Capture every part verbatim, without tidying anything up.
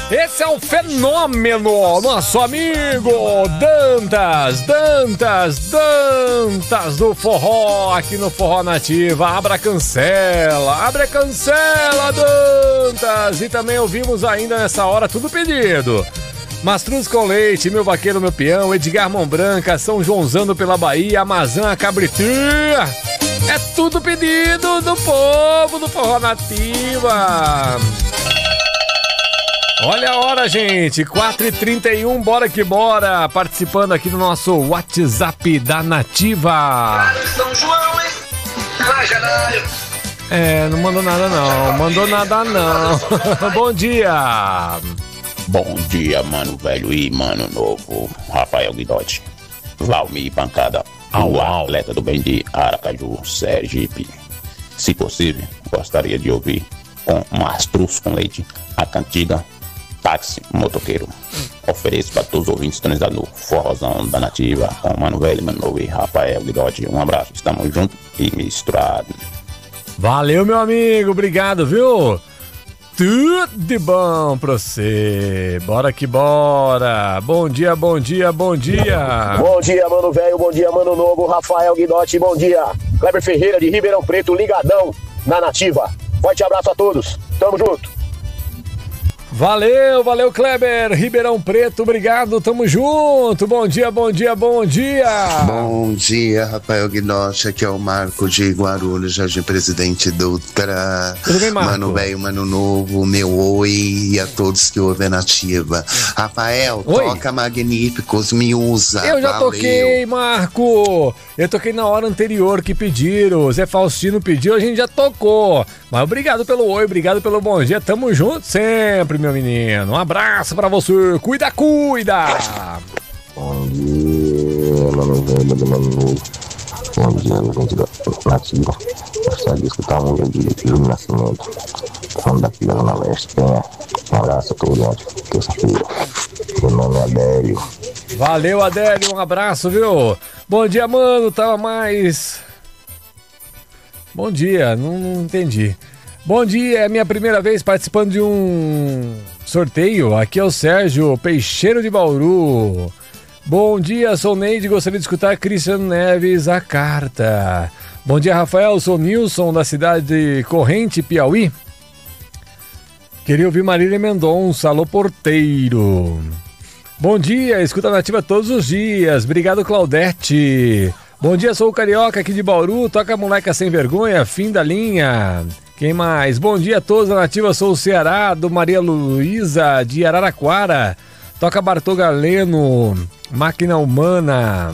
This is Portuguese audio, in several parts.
Esse é o fenômeno, nosso amigo Dantas, Dantas, Dantas do forró, aqui no Forró Nativa. Abra a cancela, abre a cancela, Dantas. E também ouvimos ainda nessa hora tudo pedido. Mastruz com leite, meu vaqueiro, meu peão, Edgar Mão Branca, São Joãozano pela Bahia, Amazã, Cabritinha. É tudo pedido do povo do Forró Nativa. Olha a hora, gente, quatro e trinta e um, bora que bora, participando aqui do nosso WhatsApp da Nativa. São João, hein? É, não mandou nada não, mandou nada não. Bom dia. Bom dia, mano velho e mano novo, Rafael Guidotti, Valmir Pancada, o atleta do bem de Aracaju, Sergipe. Se possível, gostaria de ouvir com Mastruz com leite a cantiga Táxi Motoqueiro. Ofereço para todos os ouvintes sintonizados no Forrozão da Nativa, com Mano Velho, Mano Novo e Rafael Guidotti. Um abraço, estamos juntos e misturados. Valeu, meu amigo, obrigado, viu? Tudo de bom pra você. Bora que bora. Bom dia, bom dia, bom dia. Bom dia, Mano Velho, bom dia, Mano Novo, Rafael Guidotti, bom dia. Kleber Ferreira de Ribeirão Preto, ligadão na Nativa. Forte abraço a todos, tamo junto. Valeu, valeu, Kleber, Ribeirão Preto, obrigado, tamo junto. Bom dia, bom dia, bom dia. Bom dia, Rafael Guidotti, aqui é o Marco de Guarulhos, Jardim Presidente Dutra. Tudo bem, Marco? Mano velho, mano novo, meu oi e a todos que ouvem a Nativa. Rafael, Oi. toca Magníficos, me usa. Eu já valeu. toquei, Marco. Eu toquei na hora anterior que pediram. Zé Faustino pediu, a gente já tocou. Mas obrigado pelo oi, obrigado pelo bom dia. Tamo junto sempre, meu menino. Um abraço pra você. Cuida, cuida. Bom dia, mano velho, mano novo. Bom dia, gente da Nativa. Gostaria de escutar um dia de Júlio Nascimento. Falando daqui da Zona Leste. Um abraço a todos, gente. Terça-feira. Meu nome é Adélio. Valeu, Adélio. Um abraço, viu? Bom dia, mano. Tava mais... Bom dia, não, não entendi. Bom dia, é minha primeira vez participando de um sorteio. Aqui é o Sérgio Peixeiro de Bauru. Bom dia, sou Neide, gostaria de escutar Cristiano Neves, a carta. Bom dia, Rafael, sou Nilson, da cidade de Corrente, Piauí. Queria ouvir Marília Mendonça, alô porteiro. Bom dia, escuta a Nativa todos os dias, obrigado, Claudete. Bom dia, sou o Carioca aqui de Bauru, toca Moleca Sem Vergonha, fim da linha. Quem mais? Bom dia a todos, a Nativa, sou o Ceará, do Maria Luísa, de Araraquara. Toca Bartô Galeno, Máquina Humana.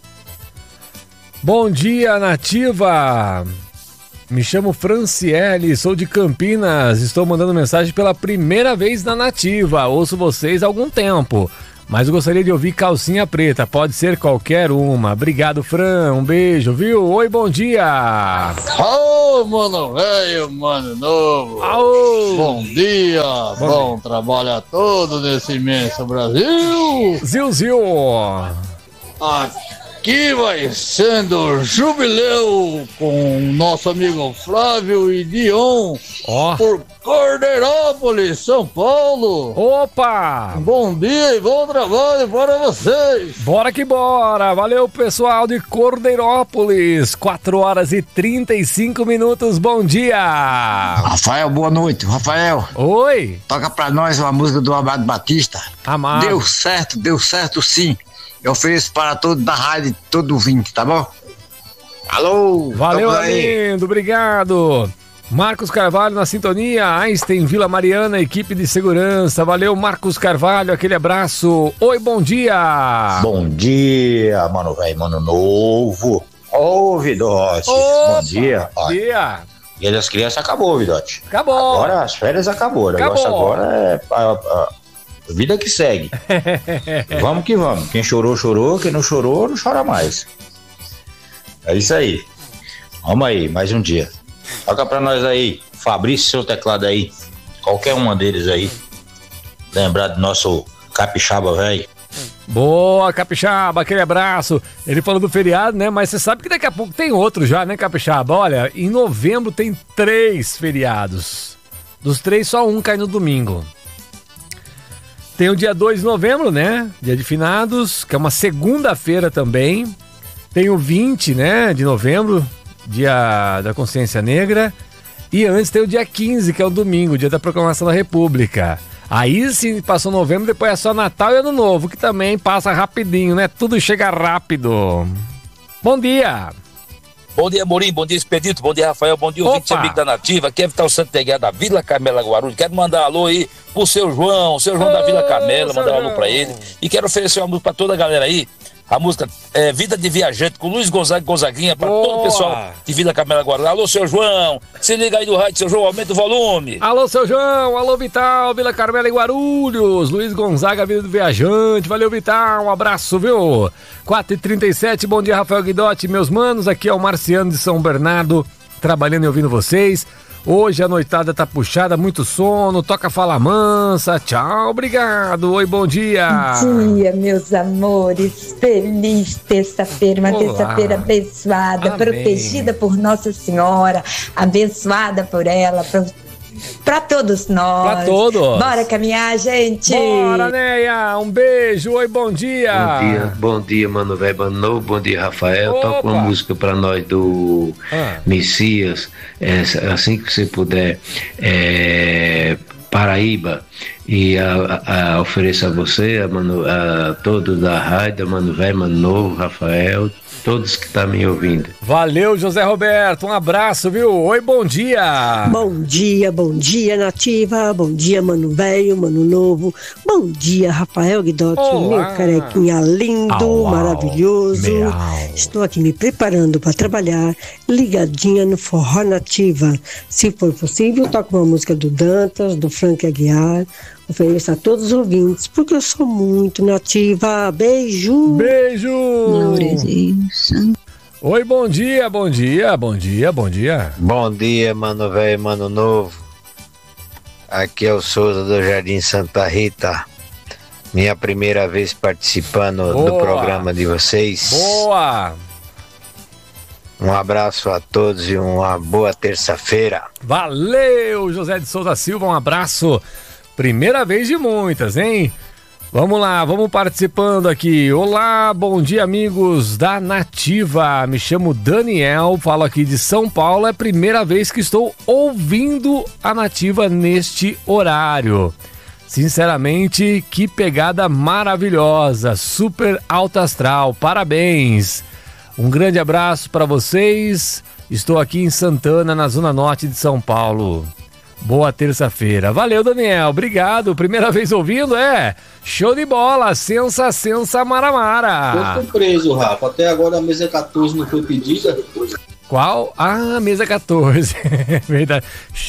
Bom dia, Nativa. Me chamo Franciele, sou de Campinas. Estou mandando mensagem pela primeira vez na Nativa. Ouço vocês há algum tempo, mas gostaria de ouvir Calcinha Preta. Pode ser qualquer uma. Obrigado, Fran. Um beijo, viu? Oi, bom dia. Ô, mano velho, mano novo. Aô. Bom dia, bom, bom trabalho a todos nesse imenso Brasil. Zil, zil. Aqui vai sendo jubileu com nosso amigo Flávio e Dion, oh. por Cordeirópolis, São Paulo. Opa! Bom dia e bom trabalho para vocês. Bora que bora! Valeu, pessoal de Cordeirópolis. quatro horas e trinta e cinco minutos. Bom dia! Rafael, boa noite. Rafael. Oi! Toca pra nós uma música do Amado Batista. Amado. Deu certo, deu certo sim. Eu ofereço para todo da rádio, todo ouvinte, tá bom? Alô! Valeu, lindo, obrigado! Marcos Carvalho na sintonia, Einstein, Vila Mariana, equipe de segurança. Valeu, Marcos Carvalho, aquele abraço. Oi, bom dia! Bom dia, mano velho, mano novo. Ô, Vidote, bom dia. Bom dia! Dia das Crianças acabou, Vidote. Acabou! Agora as férias acabou, o negócio acabou. Agora é a, a, a vida que segue. Vamos que vamos, quem chorou, chorou, quem não chorou, não chora mais. É isso aí. Vamos aí, mais um dia. Toca pra nós aí, Fabrício, seu teclado aí, qualquer uma deles aí. Lembrar do nosso capixaba, velho. Boa, Capixaba, aquele abraço. Ele falou do feriado, né? Mas você sabe que daqui a pouco tem outro já, né, Capixaba? Olha, em novembro tem três feriados. Dos três, só um cai no domingo. Tem o dia dois de novembro, né? Dia de finados, que é uma segunda-feira também. Tem o vinte, né, de novembro, dia da Consciência Negra. E antes tem o dia quinze, que é o domingo, dia da Proclamação da República. Aí sim, passou novembro, depois é só Natal e Ano Novo, que também passa rapidinho, né? Tudo chega rápido. Bom dia! Bom dia, Morim, bom dia, Expedito, bom dia, Rafael, bom dia, ouvinte amigo da Nativa, aqui é Vital Santegué da Vila Carmela Guarulhos. Quero mandar um alô aí pro seu João, seu João Ô, da Vila Carmela, mandar um alô pra ele. E quero oferecer uma música pra toda a galera aí, a música é, Vida de Viajante, com Luiz Gonzaga Gonzaguinha, pra Boa. todo o pessoal de Vila Carmela Guarulhos. Alô, seu João, se liga aí do rádio, seu João, aumenta o volume. Alô, seu João, alô, Vital, Vila Carmela e Guarulhos, Luiz Gonzaga, Vida do Viajante, valeu, Vital, um abraço, viu? quatro e trinta e sete, bom dia, Rafael Guidotti, meus manos, aqui é o Marciano de São Bernardo, trabalhando e ouvindo vocês. Hoje a noitada tá puxada, muito sono, toca Fala Mansa, tchau, obrigado, oi, bom dia. Bom dia, meus amores, feliz terça-feira, uma terça-feira abençoada, Amém. protegida por Nossa Senhora, abençoada por ela, pro... Pra todos nós. Pra todos. Bora caminhar, gente. Bora, Neia. Um beijo. Oi, bom dia. Bom dia, bom dia, mano velho, mano novo. Bom dia, Rafael. Opa. Toca uma música pra nós do ah. Messias. É, assim que você puder. É, Paraíba. E a, a, a ofereço a você, a, mano, a todos da rádio, mano velho, mano novo, Rafael. Todos que estão tá me ouvindo. Valeu, José Roberto, um abraço, viu? Oi, bom dia! Bom dia, bom dia, Nativa, bom dia, mano velho, mano novo, bom dia, Rafael Guidotti, meu carequinha lindo, au, au, maravilhoso. Meau. Estou aqui me preparando para trabalhar, ligadinha no Forró Nativa. Se for possível, toco uma música do Dantas, do Frank Aguiar. Ofereço a todos os ouvintes, porque eu sou muito nativa. Beijo! Beijo! Oi, bom dia, bom dia, bom dia, bom dia. Bom dia, mano velho, mano novo. Aqui é o Souza do Jardim Santa Rita. Minha primeira vez participando Boa. do programa de vocês. Boa! Um abraço a todos e uma boa terça-feira. Valeu, José de Souza Silva, um abraço. Primeira vez de muitas, hein? Vamos lá, vamos participando aqui. Olá, bom dia, amigos da Nativa. Me chamo Daniel, falo aqui de São Paulo. É a primeira vez que estou ouvindo a Nativa neste horário. Sinceramente, que pegada maravilhosa, super alto astral, parabéns. Um grande abraço para vocês. Estou aqui em Santana, na zona norte de São Paulo. Boa terça-feira. Valeu, Daniel. Obrigado. Primeira vez ouvindo, é? Show de bola. Sensa, sensa, maramara. Tô surpreso, Rafa. Até agora a mesa quatorze não foi pedida. Qual? Ah, mesa quatorze. Verdade.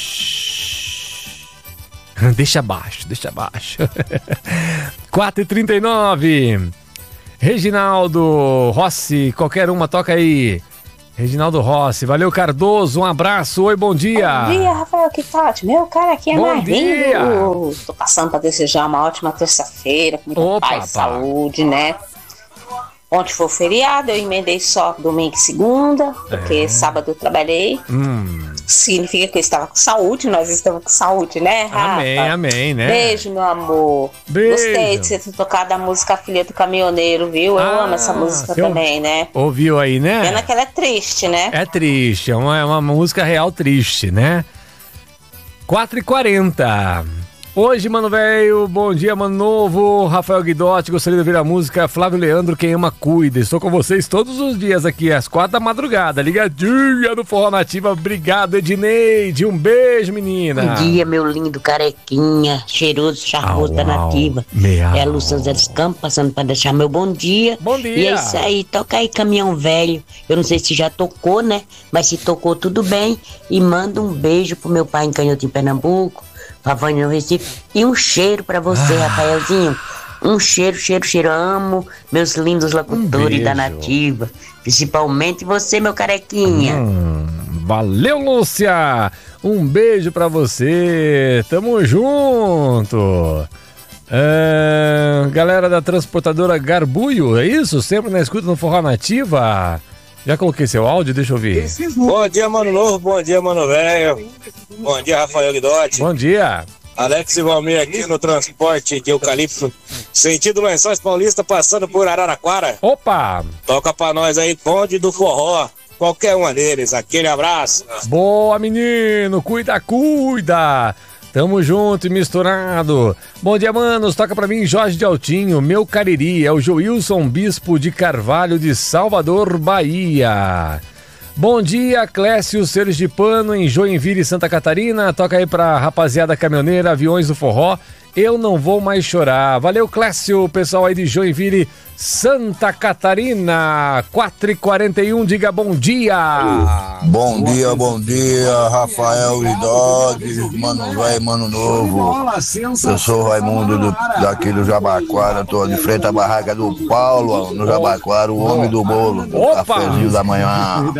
Deixa abaixo, deixa abaixo. quatro e trinta e nove. Reginaldo Rossi, qualquer uma, toca aí. Reginaldo Rossi, valeu, Cardoso, um abraço, oi, bom dia. Bom dia, Rafael Guidotti, meu cara aqui é bom mais dia. lindo. Tô passando para desejar uma ótima terça-feira, com muita Opa, paz, pá. saúde, né? Ontem foi feriado, eu emendei só domingo e segunda, porque é. sábado eu trabalhei. Hum. Significa que eu estava com saúde, nós estamos com saúde, né, Rafa? Amém, amém, né? Beijo, meu amor. Beijo. Gostei de você ter tocado a música Filha do Caminhoneiro, viu? Eu ah, amo essa música também, né? Ouviu aí, né? Pena que ela é triste, né? É triste, é uma, é uma música real triste, né? quatro e quarenta. Hoje, mano velho, bom dia, mano novo, Rafael Guidotti, gostaria de ouvir a música Flávio Leandro, Quem Ama Cuida. Estou com vocês todos os dias aqui, às quatro da madrugada, ligadinha no Forró Nativa. Obrigado, Edneide, um beijo, menina. Bom dia, meu lindo carequinha, cheiroso, charmoso da Nativa. Meau. É a Lu São José dos Campos, passando para deixar meu bom dia. Bom dia. E é isso aí, toca aí, Caminhão Velho. Eu não sei se já tocou, né, mas se tocou, tudo bem. E manda um beijo pro meu pai em Canhoto, em Pernambuco. Pavane no Recife, e um cheiro pra você, ah. Rafaelzinho. Um cheiro, cheiro, cheiro. Amo meus lindos locutores um da Nativa, principalmente você, meu carequinha. Hum, valeu, Lúcia. Um beijo pra você. Tamo junto. É, galera da transportadora Garbuio, é isso? Sempre na escuta no Forró Nativa. Já coloquei seu áudio, deixa eu ouvir. Bom dia, mano novo, bom dia, mano velho. Bom dia, Rafael Guidotti. Bom dia. Alex e Valmir aqui no transporte de eucalipto, sentido Lençóis Paulista, passando por Araraquara. Opa! Toca pra nós aí, Bonde do Forró, qualquer uma deles, aquele abraço. Boa, menino, cuida, cuida. Tamo junto e misturado. Bom dia, manos, toca pra mim Jorge de Altinho, meu Cariri, é o Joilson Bispo de Carvalho de Salvador, Bahia. Bom dia, Clécio Seres de Pano, em Joinville, Santa Catarina. Toca aí pra rapaziada caminhoneira, Aviões do Forró. Eu não vou mais chorar. Valeu, Clécio, pessoal aí de Joinville, Santa Catarina. quatro e quarenta e um, diga bom dia. Bom dia, bom dia, Rafael e Dodge, mano velho, mano novo. Eu sou o Raimundo do, daqui do Jabaquara, tô de frente à barraca do Paulo, no Jabaquara, o homem do bolo, do cafezinho da manhã.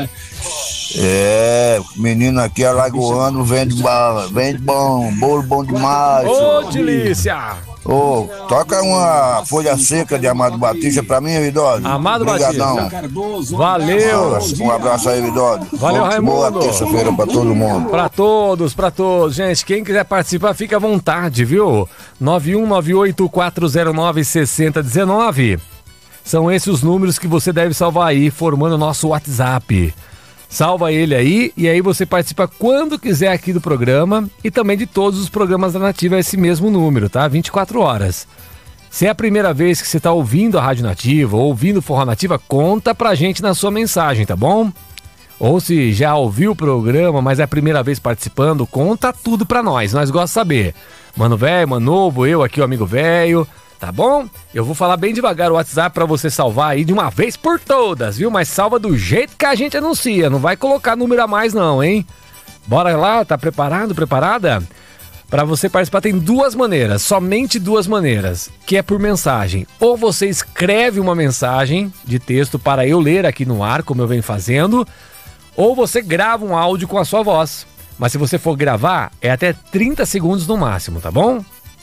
É, menino aqui alagoano, vende, vende bom, bolo bom demais. Ô, delícia! Ô, toca uma folha seca de Amado Batista pra mim, Vidório. Amado Obrigadão. Batista. Valeu. Um abraço aí, Vidório. Valeu, Raimundo. Boa terça-feira pra todo mundo. Pra todos, pra todos. Gente, quem quiser participar, fica à vontade, viu? nove um nove oito quatro zero nove seis zero um nove. São esses os números que você deve salvar aí, formando o nosso WhatsApp. Salva ele aí e aí você participa quando quiser aqui do programa e também de todos os programas da Nativa, esse mesmo número, tá? vinte e quatro horas. Se é a primeira vez que você está ouvindo a Rádio Nativa ou ouvindo o Forró Nativa, conta pra gente na sua mensagem, tá bom? Ou se já ouviu o programa, mas é a primeira vez participando, conta tudo pra nós, nós gostamos de saber. Mano velho, mano novo, eu aqui o amigo velho, tá bom? Eu vou falar bem devagar o WhatsApp pra você salvar aí de uma vez por todas, viu? Mas salva do jeito que a gente anuncia, não vai colocar número a mais não, hein? Bora lá, tá preparado, preparada? Pra você participar tem duas maneiras, somente duas maneiras, que é por mensagem. Ou você escreve uma mensagem de texto para eu ler aqui no ar, como eu venho fazendo, ou você grava um áudio com a sua voz. Mas se você for gravar, é até trinta segundos no máximo, tá bom?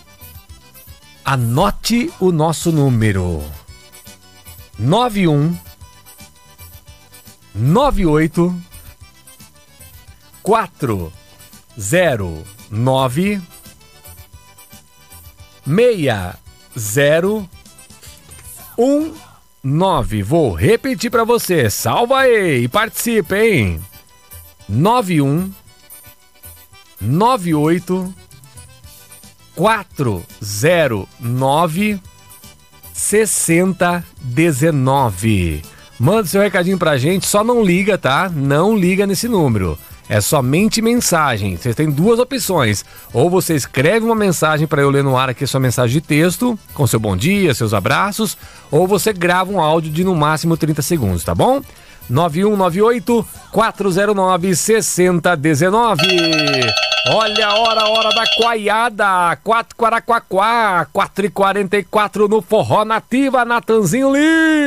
Anote o nosso número. nove um nove oito quatro zero nove seis zero um nove. Vou repetir para você. Salva aí e participe, hein? nove um nove oito quatro zero nove seis zero um nove. Manda seu recadinho pra gente, só não liga, tá? Não liga nesse número. É somente mensagem. Você tem duas opções. Ou você escreve uma mensagem para eu ler no ar aqui, sua mensagem de texto, com seu bom dia, seus abraços, ou você grava um áudio de no máximo trinta segundos, tá bom? nove um nove oito quatro zero nove seis zero um nove. Olha a hora, a hora da coaiada. quatro Quaraquaquá, quatro e quarenta e quatro no Forró Nativa, Natanzinho Lima.